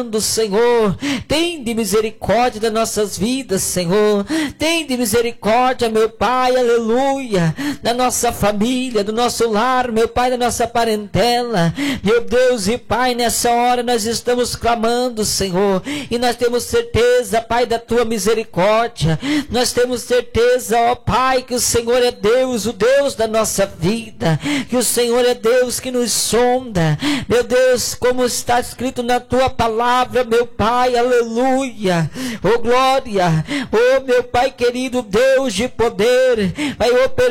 clamando, Senhor, tem de misericórdia das nossas vidas, Senhor, tem de misericórdia, meu Pai, aleluia, da nossa família, do nosso lar, meu Pai, da nossa parentela, meu Deus e Pai, nessa hora nós estamos clamando, Senhor, e nós temos certeza, Pai, da tua misericórdia, nós temos certeza, ó Pai, que o Senhor é Deus, o Deus da nossa vida, que o Senhor é Deus que nos sonda, meu Deus, como está escrito na tua palavra, meu Pai, aleluia, oh glória, oh meu Pai querido, Deus de poder, vai operar